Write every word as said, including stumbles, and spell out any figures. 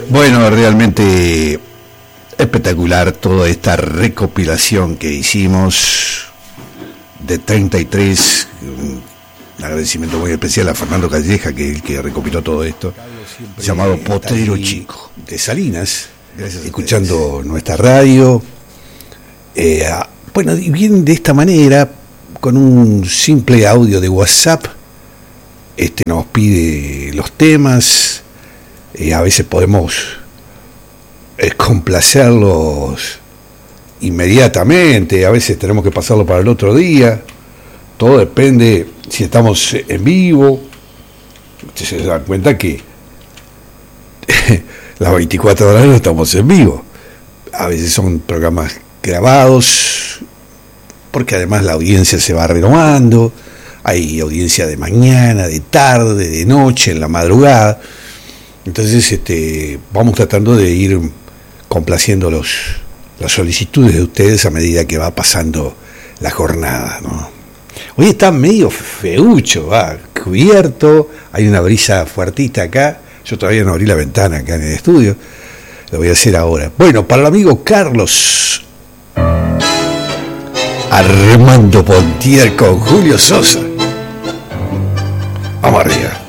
Bueno, realmente espectacular toda esta recopilación que hicimos de treinta y tres. Un agradecimiento muy especial a Fernando Calleja, que es el que recopiló todo esto, llamado Potrero Chico, de Salinas, escuchando nuestra radio. Eh, bueno, y bien de esta manera, con un simple audio de WhatsApp, este nos pide los temas. Eh, a veces podemos eh, complacerlos inmediatamente, a veces tenemos que pasarlo para el otro día. Todo depende si estamos en vivo. Ustedes se dan cuenta que las veinticuatro horas no estamos en vivo. A veces son programas grabados, porque además la audiencia se va renovando. Hay audiencia de mañana, de tarde, de noche, en la madrugada. Entonces este, vamos tratando de ir complaciendo los, las solicitudes de ustedes a medida que va pasando la jornada, ¿no? Hoy está medio feucho, va, cubierto, hay una brisa fuertita acá. Yo todavía no abrí la ventana acá en el estudio, lo voy a hacer ahora. Bueno, para el amigo Carlos Armando Pontier con Julio Sosa. Vamos arriba.